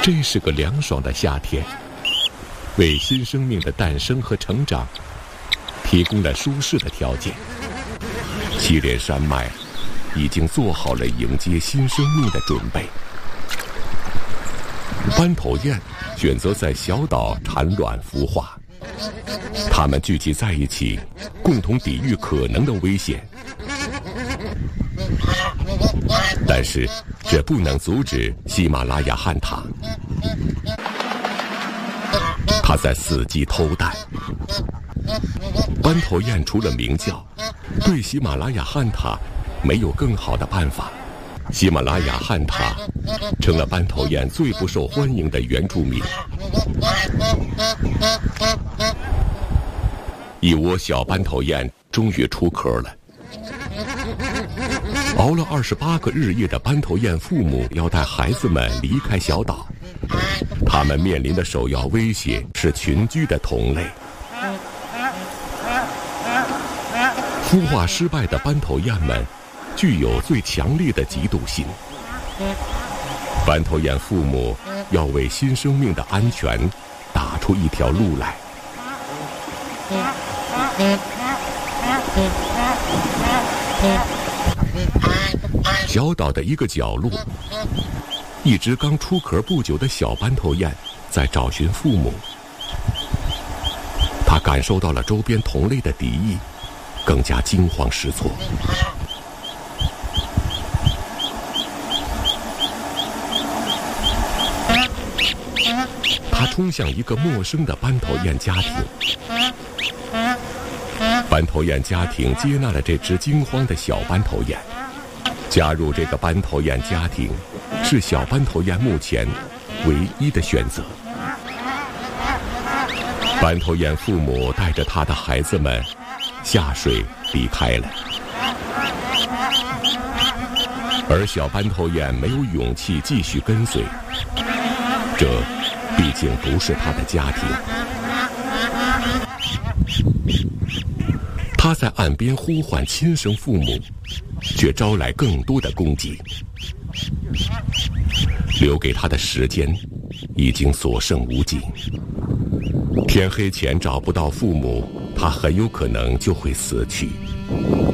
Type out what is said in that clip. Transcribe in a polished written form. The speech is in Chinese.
真是个凉爽的夏天，为新生命的诞生和成长提供了舒适的条件。祁连山脉已经做好了迎接新生命的准备。斑头雁选择在小岛产卵孵化，它们聚集在一起，共同抵御可能的危险。但是，这不能阻止喜马拉雅旱獭。它在伺机偷蛋。斑头雁除了鸣叫，对喜马拉雅旱獭没有更好的办法。喜马拉雅旱獭成了斑头雁最不受欢迎的原住民。一窝小斑头雁终于出壳了。熬了28个日夜的斑头雁父母要带孩子们离开小岛，他们面临的首要威胁是群居的同类。孵化失败的斑头雁们具有最强烈的嫉妒心。斑头雁父母要为新生命的安全打出一条路来。小岛的一个角落，一只刚出壳不久的小斑头雁在找寻父母。它感受到了周边同类的敌意，更加惊慌失措。它冲向一个陌生的斑头雁家庭。斑头雁家庭接纳了这只惊慌的小斑头雁。加入这个斑头雁家庭是小斑头雁目前唯一的选择。斑头雁父母带着他的孩子们下水离开了，而小斑头雁没有勇气继续跟随，这毕竟不是他的家庭。他在岸边呼唤亲生父母，却招来更多的攻击。留给他的时间已经所剩无几，天黑前找不到父母，他很有可能就会死去。